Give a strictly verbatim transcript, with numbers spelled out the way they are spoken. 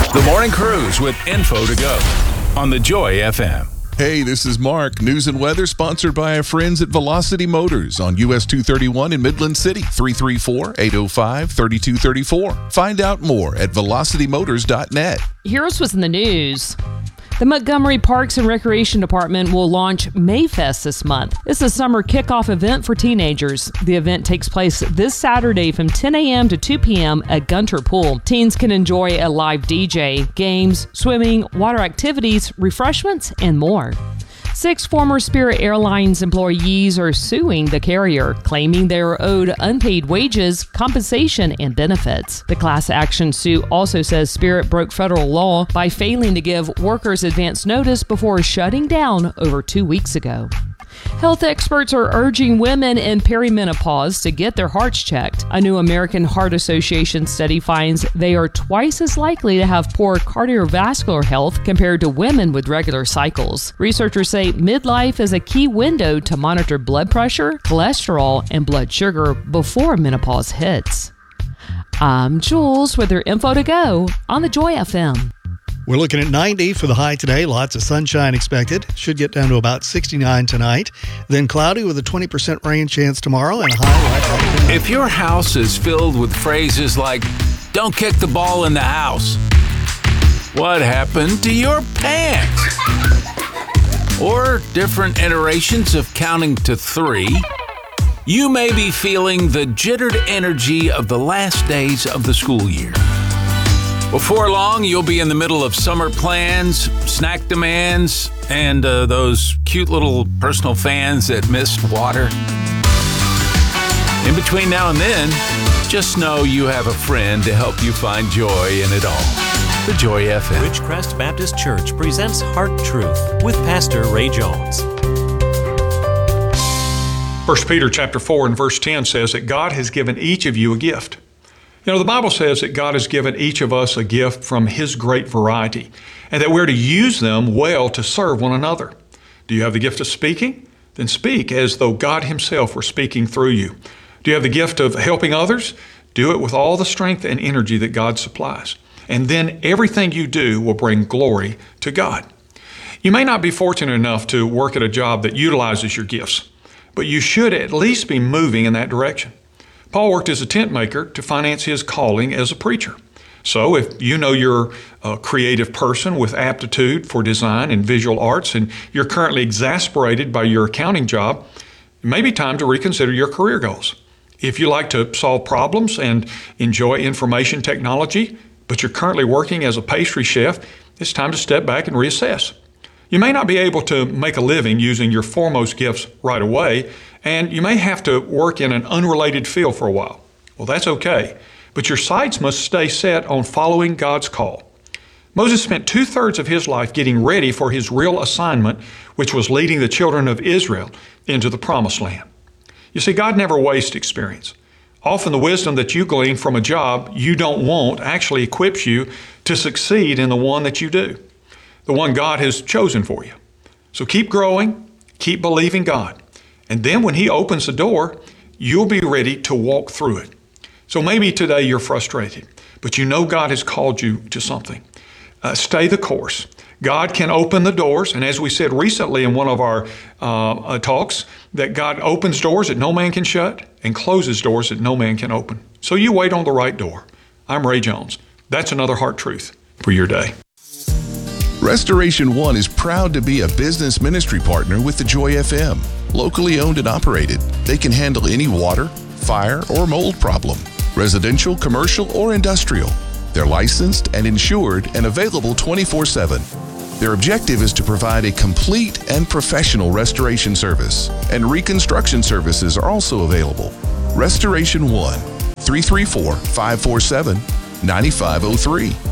The Morning Cruise with info to go on the Joy F M. Hey, this is Mark. News and weather sponsored by our friends at Velocity Motors on U S two thirty-one in Midland City, three three four, eight oh five, three two three four. Find out more at velocity motors dot net. Here's what's in the news. The Montgomery Parks and Recreation Department will launch Mayfest this month. It's a summer kickoff event for teenagers. The event takes place this Saturday from ten a.m. to two p.m. at Gunter Pool. Teens can enjoy a live D J, games, swimming, water activities, refreshments, and more. Six former Spirit Airlines employees are suing the carrier, claiming they are owed unpaid wages, compensation, and benefits. The class action suit also says Spirit broke federal law by failing to give workers advance notice before shutting down over two weeks ago. Health experts are urging women in perimenopause to get their hearts checked. A new American Heart Association study finds they are twice as likely to have poor cardiovascular health compared to women with regular cycles. Researchers say midlife is a key window to monitor blood pressure, cholesterol, and blood sugar before menopause hits. I'm Jules with your info to go on the Joy F M. We're looking at ninety for the high today. Lots of sunshine expected. Should get down to about sixty-nine tonight. Then cloudy with a twenty percent rain chance tomorrow and a high right after tonight. If your house is filled with phrases like, "Don't kick the ball in the house," what happened to your pants? Or different iterations of counting to three, you may be feeling the jittered energy of the last days of the school year. Before long, you'll be in the middle of summer plans, snack demands, and uh, those cute little personal fans that missed water. In between now and then, just know you have a friend to help you find joy in it all. The Joy F M. Ridgecrest Baptist Church presents Heart Truth with Pastor Ray Jones. First Peter chapter four and verse ten says that God has given each of you a gift. You know, the Bible says that God has given each of us a gift from His great variety, and that we're to use them well to serve one another. Do you have the gift of speaking? Then speak as though God Himself were speaking through you. Do you have the gift of helping others? Do it with all the strength and energy that God supplies. And then everything you do will bring glory to God. You may not be fortunate enough to work at a job that utilizes your gifts, but you should at least be moving in that direction. Paul worked as a tent maker to finance his calling as a preacher. So if you know you're a creative person with aptitude for design and visual arts, and you're currently exasperated by your accounting job, it may be time to reconsider your career goals. If you like to solve problems and enjoy information technology, but you're currently working as a pastry chef, it's time to step back and reassess. You may not be able to make a living using your foremost gifts right away, and you may have to work in an unrelated field for a while. Well, that's okay, but your sights must stay set on following God's call. Moses spent two-thirds of his life getting ready for his real assignment, which was leading the children of Israel into the Promised Land. You see, God never wastes experience. Often the wisdom that you glean from a job you don't want actually equips you to succeed in the one that you do, the one God has chosen for you. So keep growing, keep believing God. And then when He opens the door, you'll be ready to walk through it. So maybe today you're frustrated, but you know God has called you to something. Uh, stay the course. God can open the doors, and as we said recently in one of our uh, uh, talks, that God opens doors that no man can shut and closes doors that no man can open. So you wait on the right door. I'm Ray Jones. That's another heart truth for your day. Restoration One is proud to be a business ministry partner with the Joy F M. Locally owned and operated, they can handle any water, fire, or mold problem, residential, commercial, or industrial. They're licensed and insured and available twenty-four seven. Their objective is to provide a complete and professional restoration service, and reconstruction services are also available. Restoration One, three three four, five four seven, nine five zero three.